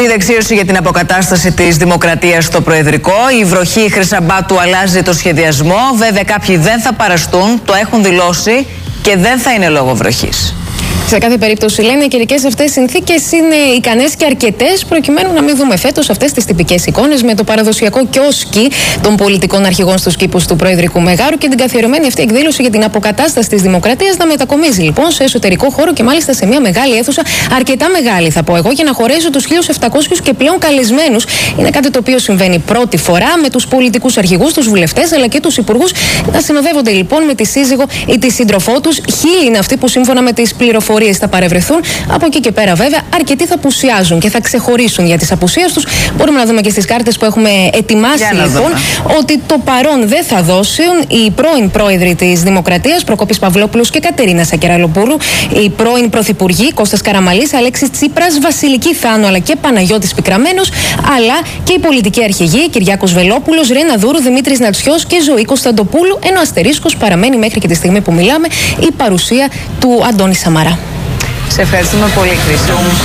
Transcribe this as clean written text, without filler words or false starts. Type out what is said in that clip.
Αυτή η δεξίωση για την αποκατάσταση της δημοκρατίας στο Προεδρικό. Η βροχή Χρυσαμπάτου αλλάζει το σχεδιασμό. Βέβαια, κάποιοι δεν θα παραστούν, το έχουν δηλώσει και δεν θα είναι λόγω βροχής. Σε κάθε περίπτωση, λένε, οι καιρικές αυτές συνθήκες είναι ικανές και αρκετές προκειμένου να μην δούμε φέτος αυτές τις τυπικές εικόνες με το παραδοσιακό κιόσκι των πολιτικών αρχηγών στους κήπους του Προεδρικού Μεγάρου και την καθιερωμένη αυτή εκδήλωση για την αποκατάσταση της δημοκρατίας να μετακομίζει λοιπόν σε εσωτερικό χώρο και μάλιστα σε μια μεγάλη αίθουσα, αρκετά μεγάλη θα πω εγώ, για να χωρέσει τους 1.700 και πλέον καλεσμένους. Είναι κάτι το οποίο συμβαίνει πρώτη φορά με τους πολιτικούς αρχηγούς, τους βουλευτές αλλά και τους υπουργούς να συνοδεύονται λοιπόν με τη σύζυγο ή τη σύντροφό τους. Χίλιοι είναι αυτοί που σύμφωνα με τις πληροφορίες θα παρευρεθούν. Από εκεί και πέρα, βέβαια, αρκετοί θα απουσιάζουν και θα ξεχωρίσουν για τις απουσίες τους. Μπορούμε να δούμε και στις κάρτες που έχουμε ετοιμάσει, λοιπόν, ότι το παρόν δεν θα δώσουν οι πρώην πρόεδροι της Δημοκρατίας, Προκόπης Παυλόπουλος και Κατερίνα Σακεραλοπούλου, οι πρώην πρωθυπουργοί, Κώστας Καραμανλής, Αλέξης Τσίπρας, Βασιλική Θάνο αλλά και Παναγιώτης Πικραμένος, αλλά και οι πολιτικοί αρχηγοί, Κυριάκος Βελόπουλος, Ρένα Δούρου, Δημήτρης Νατσιός και Ζωή Κωνσταντοπούλου, ενώ αστερίσκος παραμένει μέχρι και τη στιγμή που μιλάμε η παρουσία του Αντώνη Σαμαρά. Σε ευχαριστούμε πολύ, Χρήστο.